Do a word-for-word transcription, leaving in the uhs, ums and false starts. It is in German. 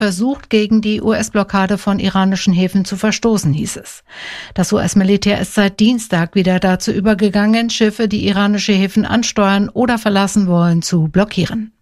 versucht, gegen die U S-Blockade von iranischen Häfen zu verstoßen, hieß es. Das U S-Militär ist seit Dienstag wieder dazu übergegangen, Schiffe, die iranische Häfen ansteuern oder verlassen wollen, zu blockieren.